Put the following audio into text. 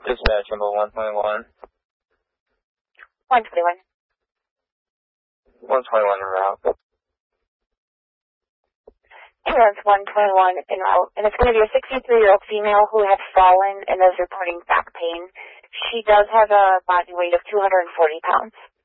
Dispatch number 121. 121. 121 en route. Ambulance 121 en route, and it's going to be a 63-year-old female who has fallen and is reporting back pain. She does have a body weight of 240 pounds.